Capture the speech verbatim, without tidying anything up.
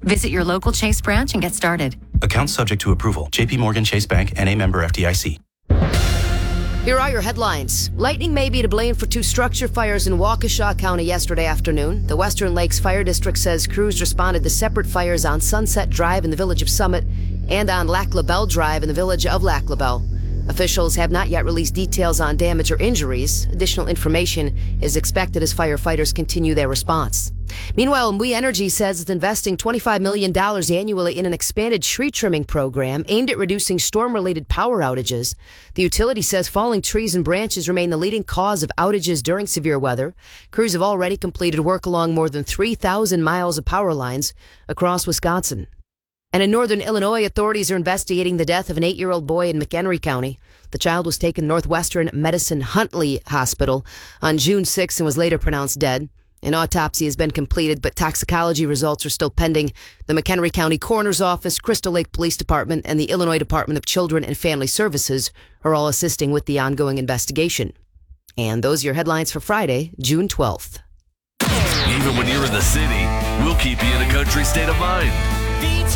Visit your local Chase branch and get started. Account subject to approval. J P Morgan Chase Bank, N A member F D I C. Here are your headlines. Lightning may be to blame for two structure fires in Waukesha County yesterday afternoon. The Western Lakes Fire District says crews responded to separate fires on Sunset Drive in the village of Summit and on Lac La Belle Drive in the village of Lac La Belle. Officials have not yet released details on damage or injuries. Additional information is expected as firefighters continue their response. Meanwhile, We Energy says it's investing twenty-five million dollars annually in an expanded tree trimming program aimed at reducing storm-related power outages. The utility says falling trees and branches remain the leading cause of outages during severe weather. Crews have already completed work along more than three thousand miles of power lines across Wisconsin. And in northern Illinois, authorities are investigating the death of an eight-year-old boy in McHenry County. The child was taken to Northwestern Medicine Huntley Hospital on June sixth and was later pronounced dead. An autopsy has been completed, but toxicology results are still pending. The McHenry County Coroner's Office, Crystal Lake Police Department, and the Illinois Department of Children and Family Services are all assisting with the ongoing investigation. And those are your headlines for Friday, June twelfth. Even when you're in the city, we'll keep you in a country state of mind.